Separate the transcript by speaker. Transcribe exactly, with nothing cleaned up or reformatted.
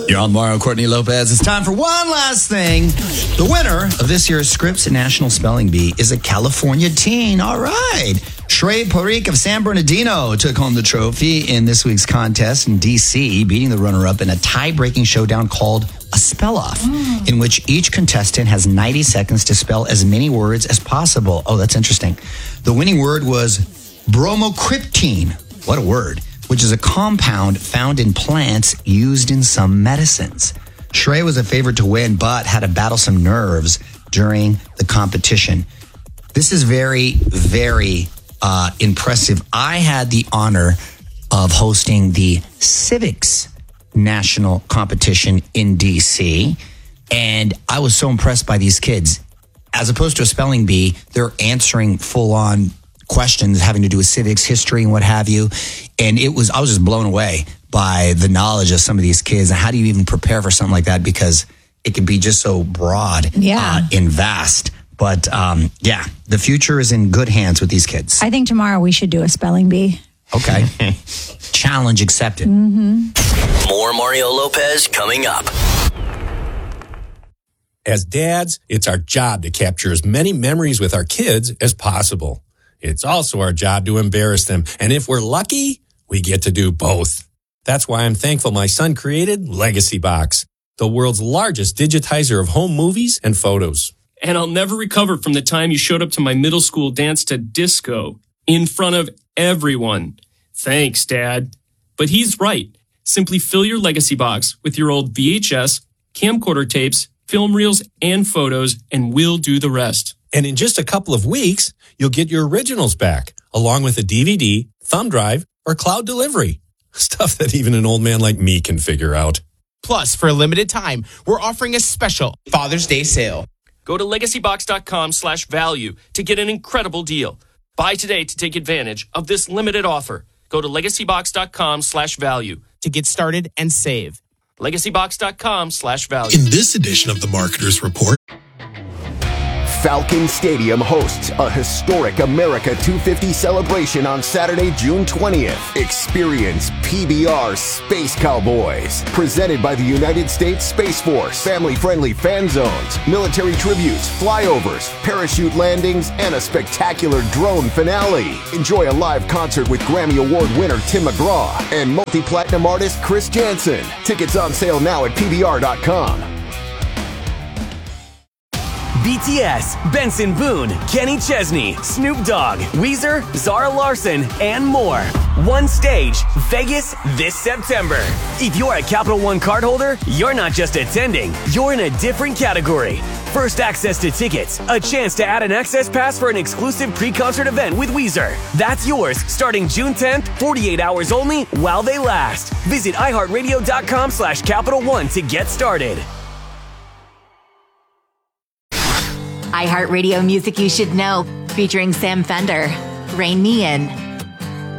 Speaker 1: You're on Mario Courtney Lopez. It's time for one last thing. The winner of this year's Scripps National Spelling Bee is a California teen. All right. Shrey Parikh of San Bernardino took home the trophy in this week's contest in D C, beating the runner-up in a tie-breaking showdown called a spell-off, mm. in which each contestant has ninety seconds to spell as many words as possible. Oh, that's interesting. The winning word was bromocriptine. What a word. Which is a compound found in plants used in some medicines. Shrey was a favorite to win, but had to battle some nerves during the competition. This is very, very uh, impressive. I had the honor of hosting the Civics National Competition in D C, and I was so impressed by these kids. As opposed to a spelling bee, they're answering full-on questions having to do with civics, history, and what have you. And it was, I was just blown away by the knowledge of some of these kids. And how do you even prepare for something like that? Because it can be just so broad
Speaker 2: yeah.
Speaker 1: uh, and vast. But um, yeah, the future is in good hands with these kids.
Speaker 2: I think tomorrow we should do a spelling bee.
Speaker 1: Okay. Challenge accepted.
Speaker 2: Mm-hmm.
Speaker 3: More Mario Lopez coming up.
Speaker 4: As dads, it's our job to capture as many memories with our kids as possible. It's also our job to embarrass them. And if we're lucky, we get to do both. That's why I'm thankful my son created Legacy Box, the world's largest digitizer of home movies and photos.
Speaker 5: And I'll never recover from the time you showed up to my middle school dance to disco in front of everyone. Thanks, Dad. But he's right. Simply fill your Legacy Box with your old V H S, camcorder tapes, film reels, and photos, and we'll do the rest.
Speaker 4: And in just a couple of weeks, you'll get your originals back, along with a D V D, thumb drive, or cloud delivery. Stuff that even an old man like me can figure out.
Speaker 6: Plus, for a limited time, we're offering a special Father's Day sale.
Speaker 5: Go to legacybox.com slash value to get an incredible deal. Buy today to take advantage of this limited offer. Go to legacybox.com slash value
Speaker 6: to get started and save.
Speaker 5: legacybox.com slash value.
Speaker 7: In this edition of the Marketer's Report,
Speaker 8: Falcon Stadium hosts a historic America two fifty celebration on Saturday, June twentieth. Experience P B R Space Cowboys, presented by the United States Space Force. Family-friendly fan zones, military tributes, flyovers, parachute landings, and a spectacular drone finale. Enjoy a live concert with Grammy Award winner Tim McGraw and multi-platinum artist Chris Jansen. Tickets on sale now at P B R dot com.
Speaker 9: B T S, Benson Boone, Kenny Chesney, Snoop Dogg, Weezer, Zara Larson, and more. One stage, Vegas, this September. If you're a Capital One cardholder, you're not just attending, you're in a different category. First access to tickets, a chance to add an access pass for an exclusive pre-concert event with Weezer. That's yours starting June tenth, forty-eight hours only while they last. Visit iHeartRadio.com slash Capital One to get started.
Speaker 10: iHeartRadio Music You Should Know, featuring Sam Fender, Rain Me In,